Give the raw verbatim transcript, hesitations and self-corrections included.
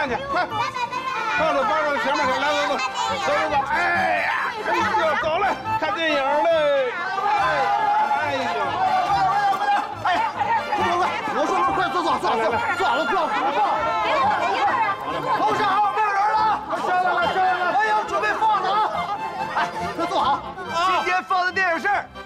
看去，快，抱着抱着前面去，来走走，走走走，哎呀，哎呦，走了，看电影嘞，哎呦， 哎，快快快，我说快坐坐坐坐，坐好了不要不要放。楼上还有没有人了？上来了上来了，哎呦，准备放了啊！哎，快坐好，今天放的电影是《